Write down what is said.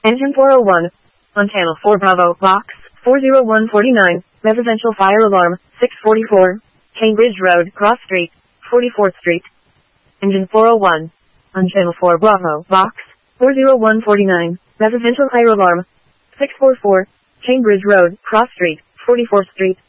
Engine 401. On channel 4 Bravo, box 40149, residential fire alarm, 644, Cambridge Road, Cross Street, 44th Street. Engine 401. On channel 4 Bravo, box 40149, residential fire alarm, 644, Cambridge Road, Cross Street, 44th Street.